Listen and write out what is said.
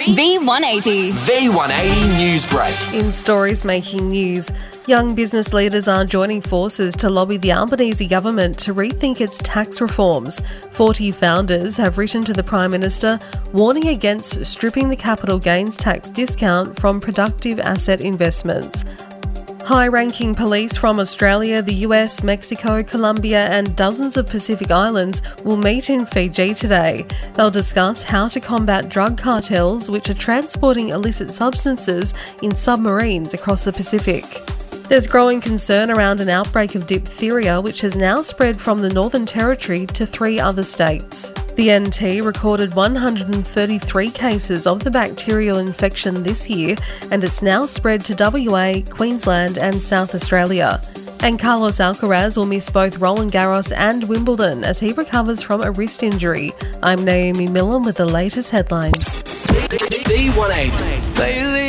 V180. V180 News Break. In stories making news, young business leaders are joining forces to lobby the Albanese government to rethink its tax reforms. 40 founders have written to the Prime Minister warning against stripping the capital gains tax discount from productive asset investments. High-ranking police from Australia, the US, Mexico, Colombia and dozens of Pacific islands will meet in Fiji today. They'll discuss how to combat drug cartels which are transporting illicit substances in submarines across the Pacific. There's growing concern around an outbreak of diphtheria which has now spread from the Northern Territory to 3 other states. The NT recorded 133 cases of the bacterial infection this year, and it's now spread to WA, Queensland and South Australia. And Carlos Alcaraz will miss both Roland Garros and Wimbledon as he recovers from a wrist injury. I'm Naomi Millen with the latest headlines. V180.